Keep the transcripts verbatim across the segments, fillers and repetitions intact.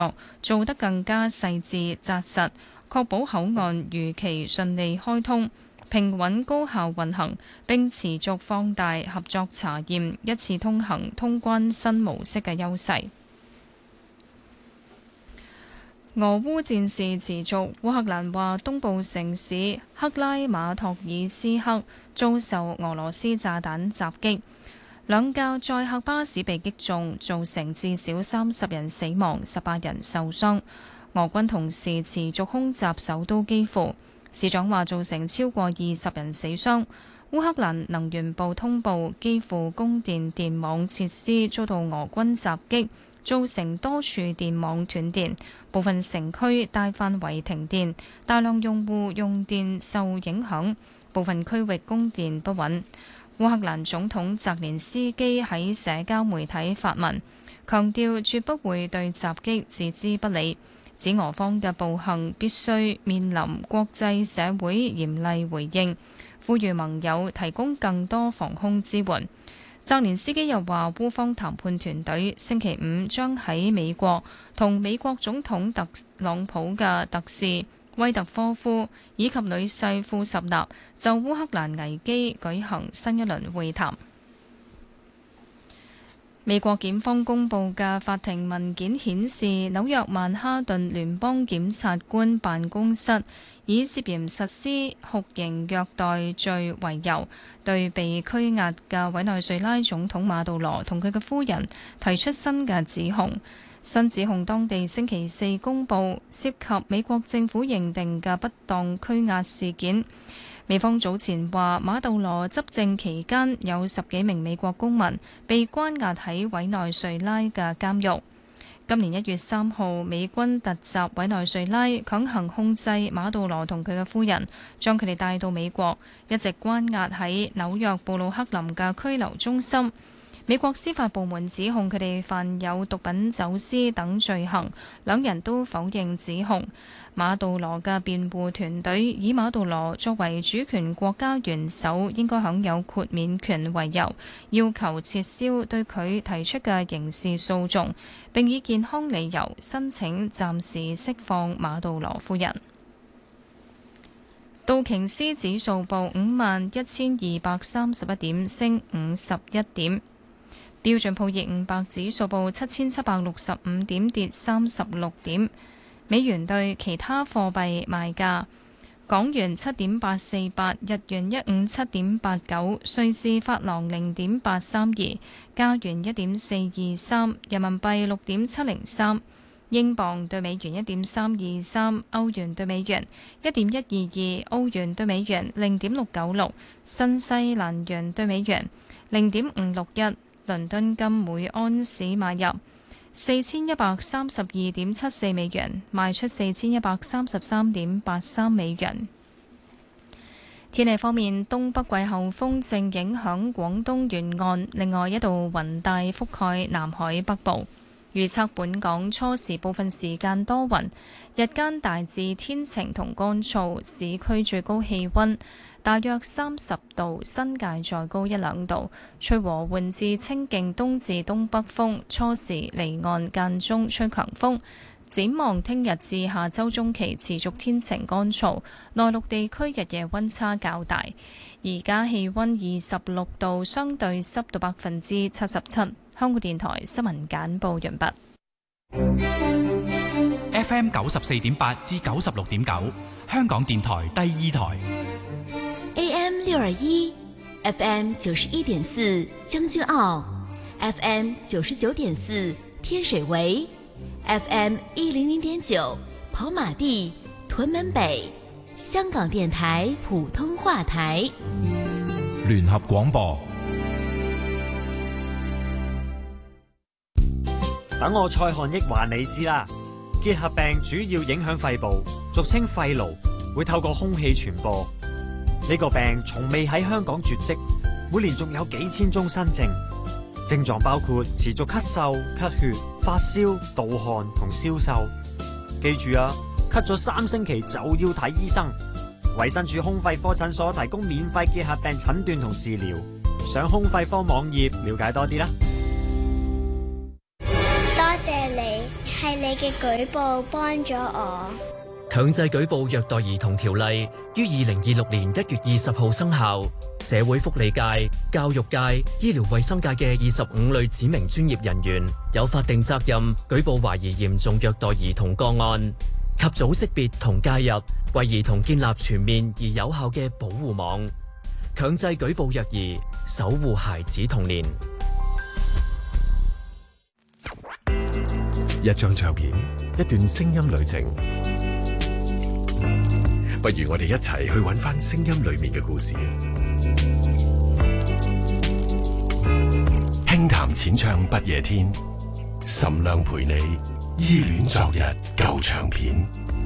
做得更加細緻紮實，確保口岸如期順利開通，平穩高效運行，並持續放大合作查驗一次通行通關新模式嘅優勢。俄烏戰事持續，烏克蘭話東部城市克拉馬托爾斯克遭受俄羅斯炸彈襲擊，兩架載客巴士被擊中，造成至少三十人死亡、十八人受傷。俄軍同時持續空襲首都基輔，市長話造成超過二十人死傷。烏克蘭能源部通報，基輔供電電網設施遭到俄軍襲擊，造成多處電網斷電，部分城區大範圍停電，大量用戶用電受影響，部分區域供電不穩。烏克蘭總統澤連斯基喺社交媒體發文，強調絕不會對襲擊置之不理，指俄方嘅暴行必須面臨國際社會嚴厲回應，呼籲盟友提供更多防空支援。澤連斯基又話，烏方談判團隊星期五將喺美國同美國總統特朗普嘅特使威特科夫以及女婿庫什納就烏克蘭危機舉行新一輪會談。美國檢方公佈嘅法庭文件顯示，紐約曼哈頓聯邦檢察官辦公室以涉嫌實施酷刑虐待罪為由，對被拘押嘅委內瑞拉總統馬杜羅同佢嘅夫人提出新嘅指控。新指控當地星期四公佈，涉及美國政府認定嘅不當拘押事件。美方早前話，馬杜羅執政期間有十幾名美國公民被關押喺委內瑞拉嘅監獄。今年一月三號，美軍突襲委內瑞拉，強行控制馬杜羅同佢嘅夫人，將佢哋帶到美國，一直關押喺紐約布魯克林嘅拘留中心。美國司法部門指控佢哋犯有毒品走私等罪行，兩人都否認指控。馬杜羅嘅辯護團隊以馬杜羅作為主權國家元首應該享有豁免權為由，要求撤銷對佢提出嘅刑事訴訟，並以健康理由申請暫時釋放馬杜羅夫人。道瓊斯指數報五萬一千二百三十一點，升五十一點。標準普爾五百指數報七千七百六十五點，跌三十六點。美元對其他貨幣賣價：港元七點八四八，日元一五七點八九，瑞士法郎零點八三二，加元一點四二三，人民幣六點七零三，英鎊對美元一點三二三，歐元對美元一點一二二，澳元對美元零點六九六，新西蘭元對美元零點五六一。倫敦金每安士買入四千一百三十二點七四美元，賣出四千一百三十三點八三美元。天氣方面，東北季候風正影響廣東沿岸，另外一道雲帶覆蓋南海北部。預測本港初時部分時間多雲，日間大致天晴同乾燥，市區最高氣溫大約三十度，新界再高一兩度，吹和緩至清勁東至東北風，初時離岸間中吹強風。展望聽日至下周中期持續天晴乾燥，內陸地區日夜溫差較大。而家氣溫二十六度，相對濕度百分之七十七。香港電台新聞簡報完畢。 F M 九十四點八至九十六點九，香港電台第二台。 A M 六二一 ，F M 九十一點四將軍澳 ，F M 九十九點四天水圍 ，F M 一零零點九跑馬地屯門北，香港電台普通話台。 聯合廣播。 等我蔡漢益話你知啦，結核病主要影響肺部，俗稱肺癆，會透過空氣傳播。呢個病從未喺香港絕跡，每年仲有幾千宗新症，症狀包括持續咳嗽、咳血、發燒、盜汗同消瘦。記住啊，咳咗三星期就要睇醫生。衛生署胸肺科診所提供免費結核病診斷同治療，上胸肺科網頁了解多啲啦。 多謝你係你嘅舉報幫咗我。 強制舉報虐待兒童條例於二零二六年一月二十號生效，社會福利界、教育界、醫療衛生界嘅二十五類指明專業人員有法定責任舉報懷疑嚴重虐待兒童個案，及早識別同介入，為兒童建立全面而有效嘅保護網，強制舉報虐兒，守護孩子童年。 一張唱片，一段聲音旅程。不如我哋一齊去揾返聲音裏面嘅故事。輕談淺唱不夜天，岑亮陪你依戀昨日舊唱片。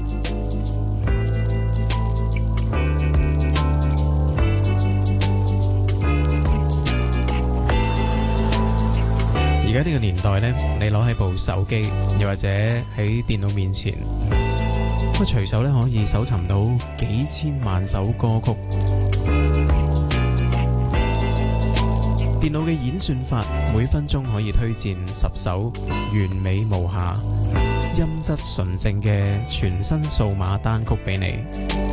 而家呢個年代呢，你攞喺部手機，又或者喺電腦面前，都隨手咧可以搜尋到幾千萬首歌曲。電腦嘅演算法每分鐘可以推薦十首完美無瑕、音質純正嘅全新數碼單曲俾你。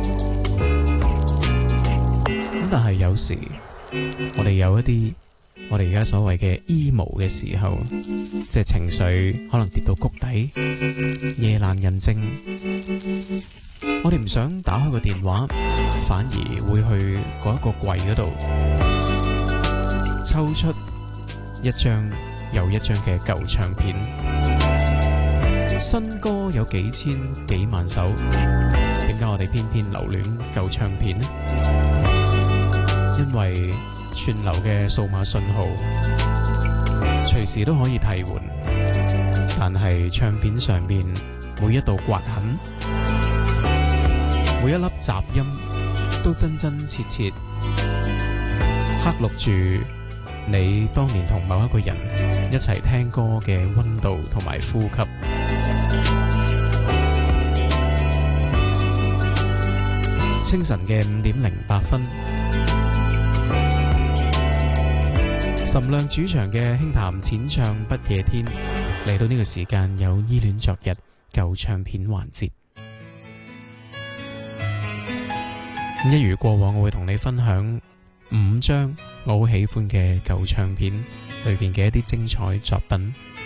咁但係有時我哋有一啲我哋而家所謂嘅 emo 嘅時候，即係情緒可能跌到谷底，夜闌人靜，我哋唔想打開個電話，反而會去嗰一個櫃嗰度抽出一張又一張嘅舊唱片。新歌有幾千幾萬首，點解我哋偏偏留戀舊唱片呢？因為串流嘅數碼信號隨時都可以替換，但係唱片上面每一道刮痕，每一粒雜音都真真切切刻錄住你當年同某一個人一齊聽歌嘅溫度同埋呼吸。清晨嘅五點零八分，岑亮主場嘅輕談淺唱不夜天嚟到呢個時間，有依戀昨日舊唱片環節。一如過往，我會同你分享五張我好喜歡嘅舊唱片裏邊嘅一啲精彩作品。